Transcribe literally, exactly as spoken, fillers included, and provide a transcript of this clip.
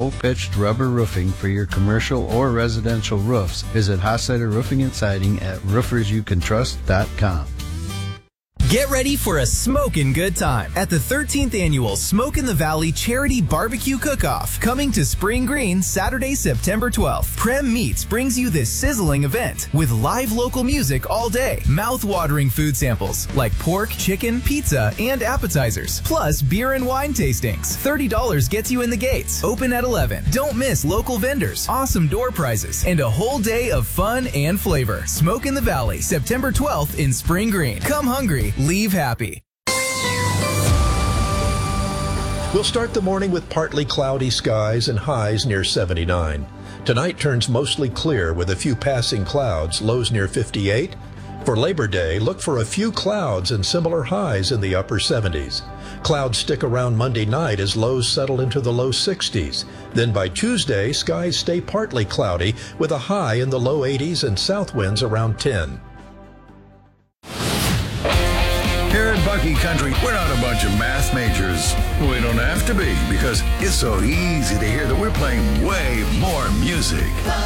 low-pitched rubber roofing for your commercial or residential roofs, visit Hochstetter Roofing and Siding at roofers you can trust dot com. Get ready for a smokin' good time at the thirteenth Annual Smoke in the Valley Charity Barbecue Cook-Off, coming to Spring Green Saturday, September twelfth. Prem Meats brings you this sizzling event with live local music all day, mouth-watering food samples like pork, chicken, pizza, and appetizers, plus beer and wine tastings. thirty dollars gets you in the gates. Open at eleven. Don't miss local vendors, awesome door prizes, and a whole day of fun and flavor. Smoke in the Valley, September twelfth in Spring Green. Come hungry. Leave happy. We'll start the morning with partly cloudy skies and highs near seventy-nine. Tonight turns mostly clear with a few passing clouds, lows near fifty-eight. For Labor Day, look for a few clouds and similar highs in the upper seventies. Clouds stick around Monday night as lows settle into the low sixties. Then by Tuesday, skies stay partly cloudy with a high in the low eighties and south winds around ten. Here in Bucky Country, we're not a bunch of math majors. We don't have to be, because it's so easy to hear that we're playing way more music.